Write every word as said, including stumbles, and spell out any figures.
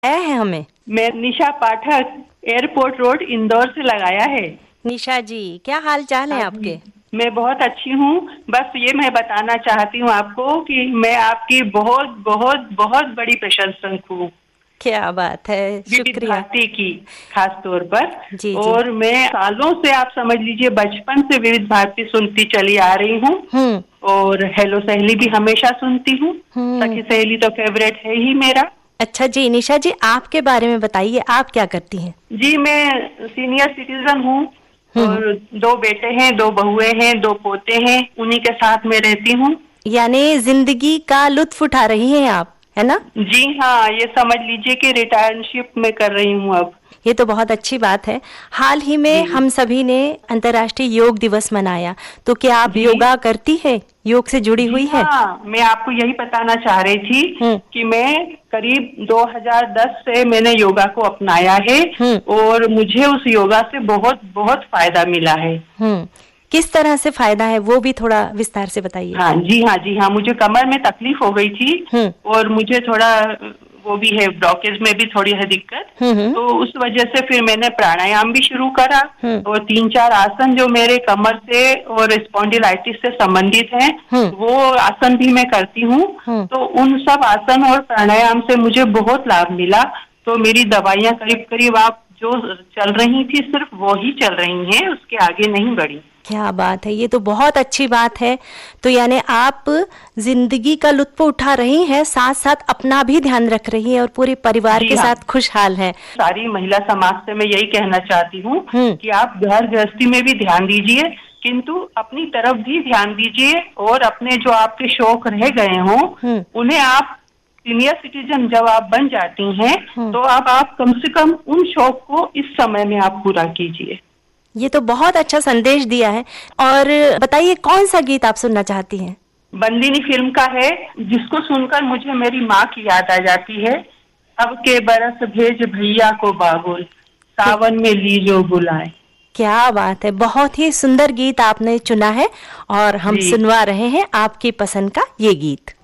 है हमें। मैं निशा पाठक, एयरपोर्ट रोड, इंदौर से लगाया है। निशा जी, क्या हाल चाल है हाँ आपके? जी, मैं बहुत अच्छी हूँ। बस ये मैं बताना चाहती हूँ आपको कि मैं आपकी बहुत बहुत बहुत बड़ी प्रशंसक हूँ, क्या बात है, विविध शुक्रिया। भारती की खास तौर पर। जी जी। और मैं सालों से, आप समझ लीजिए बचपन से विविध भारती सुनती चली आ रही हूँ। हम्म और हेलो सहेली भी हमेशा सुनती हूँ। हम्म। सखी सहेली तो फेवरेट है ही मेरा। अच्छा जी, निशा जी आपके बारे में बताइए, आप क्या करती हैं? जी, मैं सीनियर सिटीजन हूँ हम्म। और दो बेटे हैं, दो बहुएं हैं, दो पोते हैं, उन्हीं के साथ में रहती हूँ। यानी जिंदगी का लुत्फ उठा रही हैं आप, है ना? जी हाँ, ये समझ लीजिए कि रिटायरशिप में कर रही हूँ अब। ये तो बहुत अच्छी बात है। हाल ही में जी हम सभी ने अंतर्राष्ट्रीय योग दिवस मनाया, तो क्या आप जी योगा करती है, योग से जुड़ी जी हुई है? हाँ, मैं आपको यही बताना चाह रही थी हम्म कि मैं करीब दो हज़ार दस से मैंने योगा को अपनाया है हम्म और मुझे उस योगा से बहुत बहुत फायदा मिला है। हम्म। किस तरह से फायदा है वो भी थोड़ा विस्तार से बताइए। हाँ जी हाँ जी हाँ, मुझे कमर में तकलीफ हो गई थी हम्म और मुझे थोड़ा वो भी है, ब्लॉकेज में भी थोड़ी है दिक्कत। हम्म हम्म तो उस वजह से फिर मैंने प्राणायाम भी शुरू करा हम्म और तीन चार आसन जो मेरे कमर से और स्पॉन्डिलाइटिस से संबंधित हैं, हम्म वो आसन भी मैं करती हूँ। हम्म। तो उन सब आसन और प्राणायाम से मुझे बहुत लाभ मिला। तो मेरी दवाइयाँ करीब करीब आप जो चल रही थी सिर्फ वो ही चल रही हैं, उसके आगे नहीं बढ़ी। क्या बात है, ये तो बहुत अच्छी बात है। तो यानी आप जिंदगी का लुत्फ उठा रही हैं, साथ साथ अपना भी ध्यान रख रही हैं और पूरे परिवार जी के हाँ, साथ खुशहाल हैं। सारी महिला समाज से मैं यही कहना चाहती हूँ हम्म कि आप घर गृहस्थी में भी ध्यान दीजिए, किंतु अपनी तरफ भी ध्यान दीजिए और अपने जो आपके शौक रह गए हों हम्म उन्हें आप, सीनियर सिटीजन जब आप बन जाती हैं हम्म। तो अब आप कम से कम उन शौक को इस समय में आप पूरा कीजिए। ये तो बहुत अच्छा संदेश दिया है। और बताइए, कौन सा गीत आप सुनना चाहती हैं? बंदिनी फिल्म का है, जिसको सुनकर मुझे मेरी माँ की याद आ जाती है। अब के बरस भेज भैया को बाबुल, सावन में लीजो बुलाए। क्या बात है, बहुत ही सुंदर गीत आपने चुना है और हम जी सुनवा रहे हैं आपकी पसंद का ये गीत।